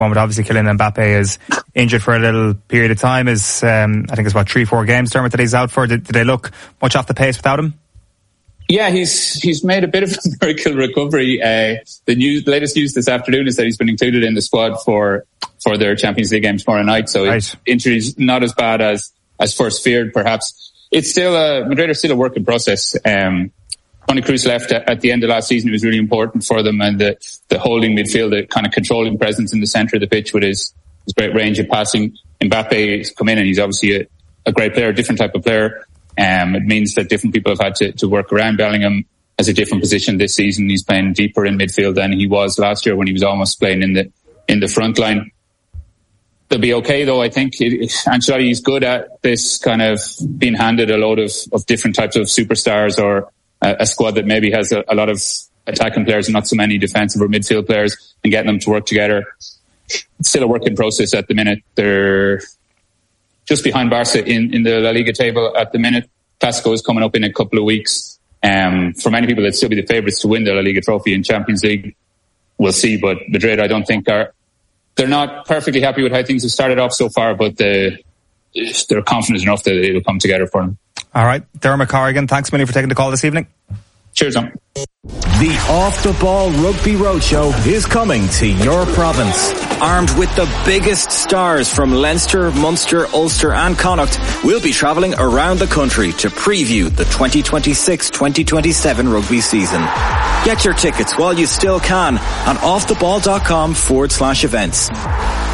But obviously Kylian Mbappe is injured for a little period of time. I think it's 3-4 games, Dermot, that he's out for. Did they look much off the pace without him? Yeah, he's made a bit of a miracle recovery. The latest news this afternoon is that he's been included in the squad for their Champions League game tomorrow night. So right. Injury's not as bad as first feared, perhaps. It's still Madrid are still a work in process. Toni Kroos left at the end of last season. It was really important for them, and the holding midfield, the kind of controlling presence in the centre of the pitch with his great range of passing. Mbappe has come in, and he's obviously a great player, a different type of player. It means that different people have had to work around. Bellingham has a different position this season. He's playing deeper in midfield than he was last year when he was almost playing in the front line. They'll be okay, though. I think Ancelotti is good at this kind of being handed a load of different types of superstars, or a squad that maybe has a lot of attacking players and not so many defensive or midfield players, and getting them to work together. It's still a work in process at the minute. They're just behind Barca in the La Liga table at the minute. Clásico is coming up in a couple of weeks. For many people, they'd still be the favourites to win the La Liga trophy in Champions League. We'll see, but Madrid, I don't think they're not perfectly happy with how things have started off so far, but they're confident enough that it will come together for them. All right, Dermot Corrigan, thanks a million for taking the call this evening. Cheers, Tom. The Off the Ball Rugby Roadshow is coming to your province. Armed with the biggest stars from Leinster, Munster, Ulster and Connacht, we'll be travelling around the country to preview the 2026-2027 rugby season. Get your tickets while you still can at offtheball.com/events.